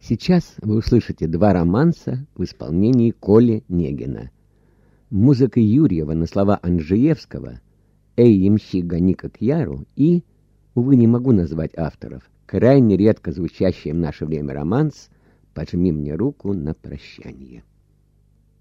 Сейчас вы услышите два романса в исполнении Коли Негина. Музыка Юрьева на слова Анжеевского «Эй, ямщик, гони-ка к яру» и, увы, не могу назвать авторов, крайне редко звучащий в наше время романс «Пожми мне руку на прощание».